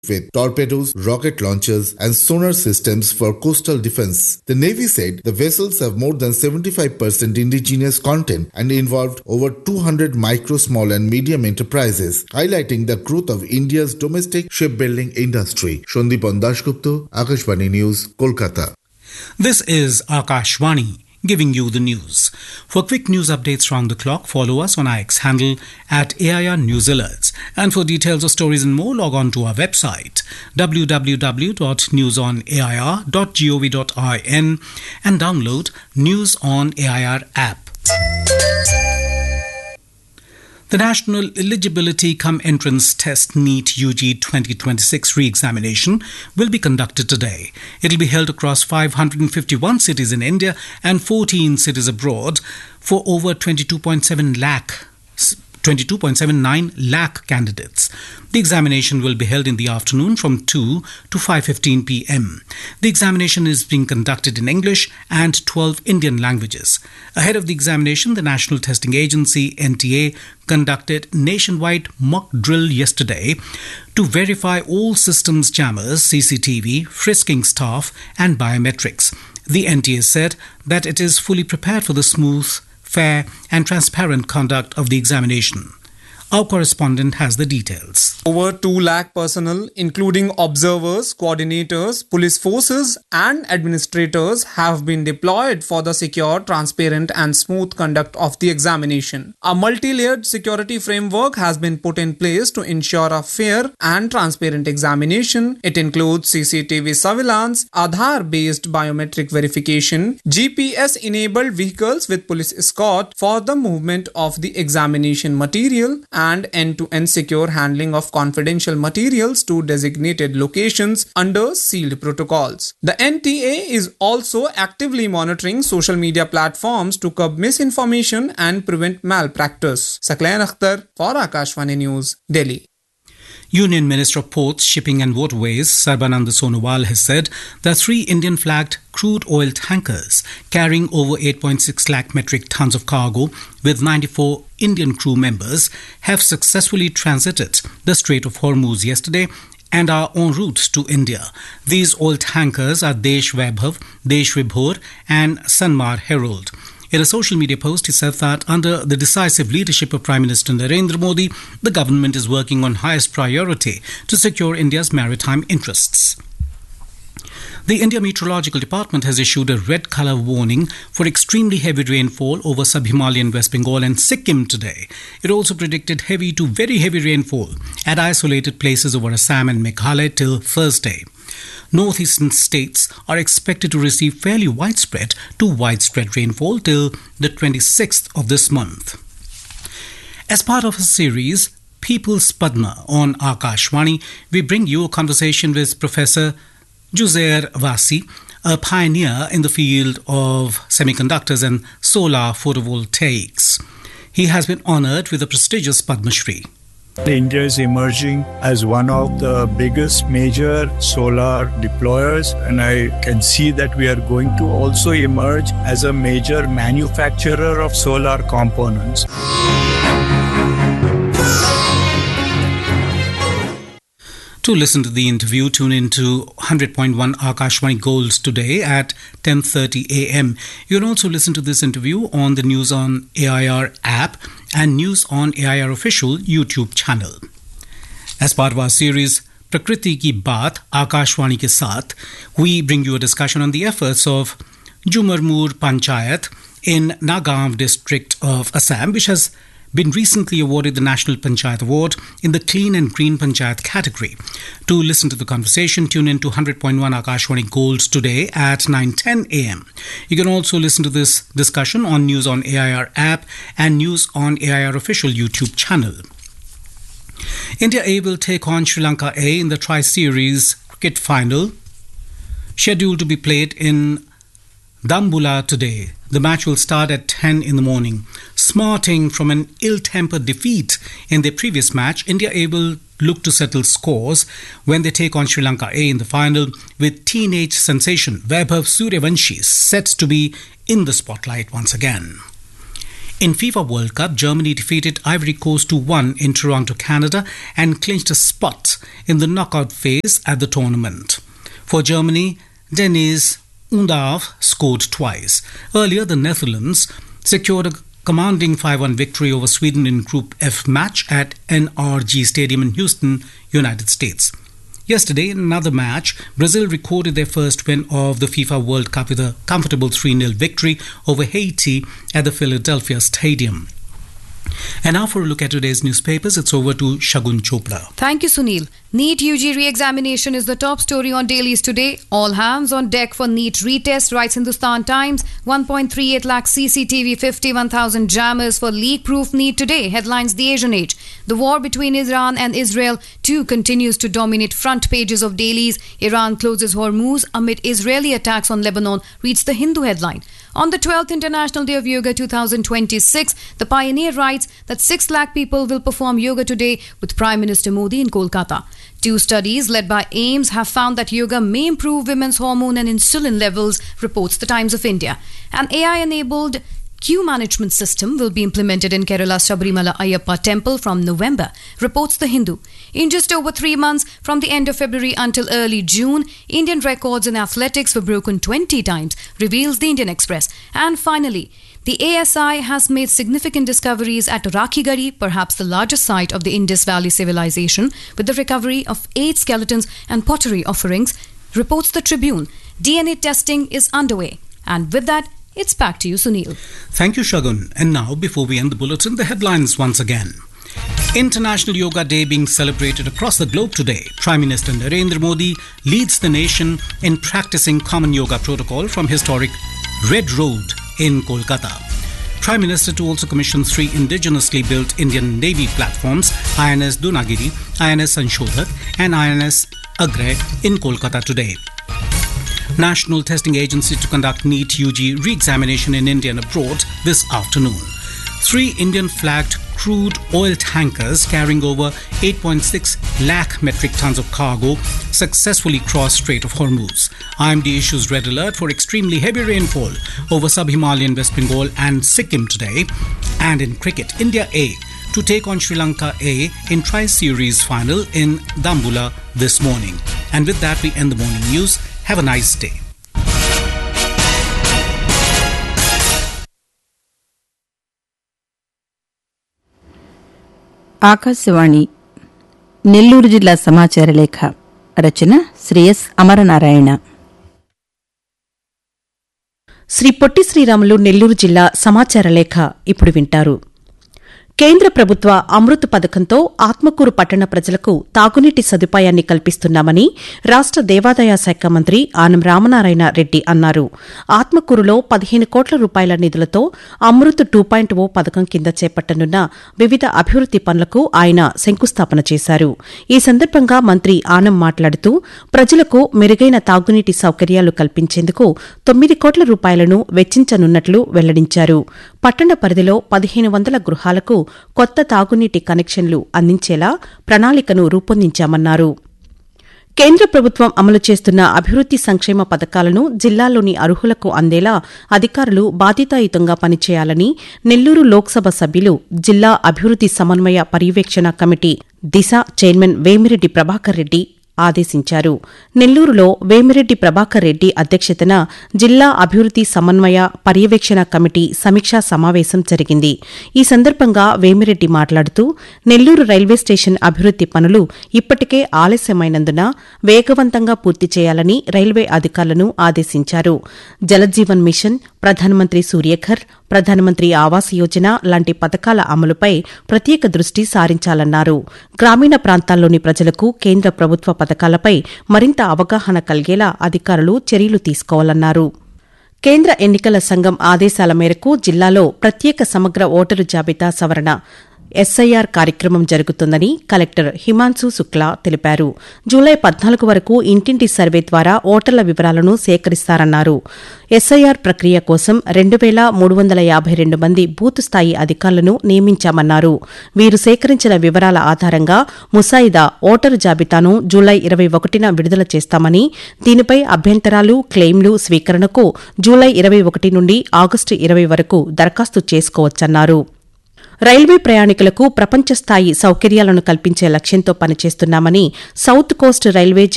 with torpedoes, rocket launchers, and sonar systems for coastal defense. The Navy said the vessels have more than 75% indigenous content and involved over 200 micro, small, and medium enterprises, highlighting the growth of India's domestic shipbuilding industry. Shandipan Dasgupta, Akashvani News, Kolkata. This is Akashvani, giving you the news. For quick news updates round the clock, follow us on our X handle at AIR News Alerts. And for details of stories and more, log on to our website www.newsonair.gov.in and download News on AIR app. The National Eligibility Cum Entrance Test NEET UG 2026 re-examination will be conducted today. It will be held across 551 cities in India and 14 cities abroad for over 22.79 lakh candidates. The examination will be held in the afternoon from 2 to 5:15 p.m. The examination is being conducted in English and 12 Indian languages. Ahead of the examination, the National Testing Agency (NTA) conducted nationwide mock drill yesterday to verify all systems jammers, CCTV, frisking staff and biometrics. The NTA said that it is fully prepared for the smooth, fair and transparent conduct of the examination. Our correspondent has the details. Over 2 lakh personnel, including observers, coordinators, police forces and administrators have been deployed for the secure, transparent and smooth conduct of the examination. A multi-layered security framework has been put in place to ensure a fair and transparent examination. It includes CCTV surveillance, Aadhaar-based biometric verification, GPS-enabled vehicles with police escort for the movement of the examination material, and end-to-end secure handling of confidential materials to designated locations under sealed protocols. The NTA is also actively monitoring social media platforms to curb misinformation and prevent malpractice. Saklayan Akhtar for Akashvani News, Delhi. Union Minister of Ports, Shipping and Waterways, Sarbanand Sonowal, has said that 3 Indian-flagged crude oil tankers carrying over 8.6 lakh metric tons of cargo with 94 Indian crew members have successfully transited the Strait of Hormuz yesterday and are en route to India. These oil tankers are Desh Vaibhav, Desh Vibhor and Sanmar Herald. In a social media post, he said that under the decisive leadership of Prime Minister Narendra Modi, the government is working on highest priority to secure India's maritime interests. The India Meteorological Department has issued a red colour warning for extremely heavy rainfall over sub-Himalayan West Bengal and Sikkim today. It also predicted heavy to very heavy rainfall at isolated places over Assam and Meghalaya till Thursday. Northeastern states are expected to receive fairly widespread to widespread rainfall till the 26th of this month. As part of a series, People's Padma on Akashvani, we bring you a conversation with Professor Juzair Vasi, a pioneer in the field of semiconductors and solar photovoltaics. He has been honoured with the prestigious Padma Shri. India is emerging as one of the biggest major solar deployers, and I can see that we are going to also emerge as a major manufacturer of solar components. To listen to the interview, tune in to 100.1 Akashvani Gold today at 10:30 a.m. You can also listen to this interview on the News on AIR app and News on AIR official YouTube channel. As part of our series, Prakriti Ki Baat, Akashvani Ke Saath, we bring you a discussion on the efforts of Jumarmur Panchayat in Nagaon district of Assam, which has been recently awarded the National Panchayat Award in the Clean and Green Panchayat category. To listen to the conversation, tune in to 100.1 Akashvani Gold today at 9:10 a.m. You can also listen to this discussion on News on AIR app and News on AIR official YouTube channel. India A will take on Sri Lanka A in the Tri-Series cricket final, scheduled to be played in Dambula today. The match will start at 10 in the morning. Smarting from an ill-tempered defeat in their previous match, India A will look to settle scores when they take on Sri Lanka A in the final, with teenage sensation Vaibhav Suryavanshi set to be in the spotlight once again. In FIFA World Cup, Germany defeated Ivory Coast 2-1 in Toronto, Canada and clinched a spot in the knockout phase at the tournament. For Germany, Deniz Undav scored twice. Earlier, the Netherlands secured a commanding 5-1 victory over Sweden in Group F match at NRG Stadium in Houston, United States. Yesterday, in another match, Brazil recorded their first win of the FIFA World Cup with a comfortable 3-0 victory over Haiti at the Philadelphia Stadium. And now for a look at today's newspapers, it's over to Shagun Chopra. Thank you, Sunil. NEET UG re-examination is the top story on dailies today. All hands on deck for NEET retest, writes Hindustan Times. 1.38 lakh CCTV, 51,000 jammers for leak-proof NEET today, headlines The Asian Age. The war between Iran and Israel too continues to dominate front pages of dailies. Iran closes Hormuz amid Israeli attacks on Lebanon, reads the Hindu headline. On the 12th International Day of Yoga 2026, the Pioneer writes that 6 lakh people will perform yoga today with Prime Minister Modi in Kolkata. 2 studies led by AIIMS have found that yoga may improve women's hormone and insulin levels, reports the Times of India. An AI-enabled queue management system will be implemented in Kerala's Sabrimala Ayyappa temple from November, reports The Hindu. In just over 3 months, from the end of February until early June, Indian records in athletics were broken 20 times, reveals the Indian Express. And finally, the ASI has made significant discoveries at Rakhigari, perhaps the largest site of the Indus Valley civilization, with the recovery of 8 skeletons and pottery offerings, reports the Tribune. DNA testing is underway. And with that, it's back to you, Sunil. Thank you, Shagun. And now, before we end the bulletin, the headlines once again. International Yoga Day being celebrated across the globe today. Prime Minister Narendra Modi leads the nation in practicing common yoga protocol from historic Red Road in Kolkata. Prime Minister to also commission 3 indigenously built Indian Navy platforms, INS Dunagiri, INS Sanshodhak and INS Agre in Kolkata today. National Testing Agency to conduct NEET UG re-examination in India and abroad this afternoon. 3 Indian-flagged crude oil tankers carrying over 8.6 lakh metric tons of cargo successfully crossed Strait of Hormuz. IMD issues red alert for extremely heavy rainfall over sub-Himalayan West Bengal and Sikkim today. And in cricket, India A to take on Sri Lanka A in Tri-Series final in Dambula this morning. And with that, we end the morning news. Have a nice day. Akashvani Nellore జిల్లా సమాచార లేఖ రచన Shri yes Amaranarayana. Shri Potti Sriramulu Nellore జిల్లా సమాచార లేఖ ఇప్పుడు వింటారు. కేంద్ర ప్రభుత్వ అమృత్ పథకంతో ఆత్మకూరు పట్టణ ప్రజలకు తాగునీటి సదుపాయాన్ని కల్పిస్తున్నామని రాష్ట దేవాదాయ శాఖ మంత్రి ఆనం రామనారాయణ రెడ్డి అన్నారు. ఆత్మకూరులో 15 కోట్ల రూపాయల నిధులతో అమృత్ 2.0 పథకం కింద చేపట్టనున్న వివిధ అభివృద్ది పనులకు ఆయన శంకుస్థాపన చేశారు. ఈ సందర్భంగా మంత్రి ఆనం మాట్లాడుతూ ప్రజలకు మెరుగైన తాగునీటి సౌకర్యాలు కల్పించేందుకు 9 కోట్ల రూపాయలను వెచ్చించనున్నట్లు వెల్లడించారు. పట్టణ పరిధిలో 1500 గృహాలకు కొత్త తాగునీటి కనెక్షన్లు అందించేలా ప్రణాళికను రూపొందించామన్నారు. కేంద్ర ప్రభుత్వం అమలు చేస్తున్న అభివృద్ది సంక్షేమ పథకాలను జిల్లాలోని అర్హులకు అందేలా అధికారులు బాధ్యతాయుతంగా పనిచేయాలని నెల్లూరు లోక్సభ సభ్యులు జిల్లా అభివృద్ది సమన్వయ పర్యవేక్షణ కమిటీ దిశ చైర్మన్ వేమిరెడ్డి ప్రభాకర్ రెడ్డి ఆదేశించారు. నెల్లూరులో వేమిరెడ్డి ప్రభాకర్ రెడ్డి అధ్యక్షతన జిల్లా అభివృద్ది సమన్వయ పర్యవేక్షణ కమిటీ సమీక్షా సమావేశం జరిగింది. ఈ సందర్భంగా వేమిరెడ్డి మాట్లాడుతూ నెల్లూరు రైల్వే స్టేషన్ అభివృద్ది పనులు ఇప్పటికే ఆలస్యమైనందున వేగవంతంగా పూర్తి చేయాలని రైల్వే అధికారులను ఆదేశించారు. జలజీవన్ మిషన్, ప్రధానమంత్రి సూర్యఘర్, ప్రధానమంత్రి ఆవాస్ యోజన లాంటి పథకాల అమలుపై ప్రత్యేక దృష్టి సారించాలన్నారు. గ్రామీణ ప్రాంతాల్లోని ప్రజలకు కేంద్ర ప్రభుత్వ పథకాలపై మరింత అవగాహన కలిగేలా అధికారులు చర్యలు తీసుకోవాలన్నారు. కేంద్ర ఎన్నికల సంఘం ఆదేశాల మేరకు జిల్లాలో ప్రత్యేక సమగ్ర ఓటరు జాబితా సవరణ ఎస్ఐఆర్ కార్యక్రమం జరుగుతుందని కలెక్టర్ హిమాన్సు శుక్లా తెలిపారు. జూలై 14 వరకు ఇంటింటి సర్వే ద్వారా ఓటర్ల వివరాలను సేకరిస్తారన్నారు. ఎస్ఐఆర్ ప్రక్రియ కోసం 2,352 మంది బూత్ స్థాయి అధికారులను నియమించామన్నారు. వీరు సేకరించిన వివరాల ఆధారంగా ముసాయిదా ఓటరు జాబితాను జూలై 21న విడుదల చేస్తామని, దీనిపై అభ్యంతరాలు, క్లెయిమ్లు స్వీకరణకు జూలై 21 నుండి ఆగస్టు 20 వరకు దరఖాస్తు చేసుకోవచ్చన్నారు. రైల్వే ప్రయాణికులకు ప్రపంచ స్థాయి సౌకర్యాలను కల్పించే లక్ష్యంతో పనిచేస్తున్నామని సౌత్ కోస్ట్ రైల్వే